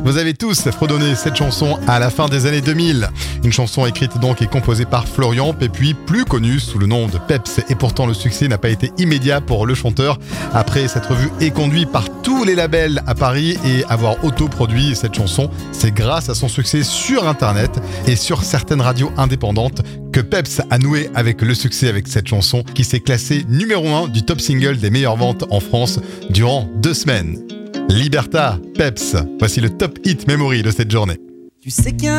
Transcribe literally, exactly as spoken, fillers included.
Vous avez tous fredonné cette chanson à la fin des années deux mille. Une chanson écrite donc et composée par Florian, et puis plus connu sous le nom de Peps. Et pourtant le succès n'a pas été immédiat pour le chanteur. Après s'être vu éconduit par tous les labels à Paris et avoir autoproduit cette chanson, c'est grâce à son succès sur internet et sur certaines radios indépendantes que Peps a noué avec le succès avec cette chanson qui s'est classée numéro un du top single des meilleures ventes en France durant deux semaines. Liberta, Peps, voici le top hit memory de cette journée. Tu sais qu'il y a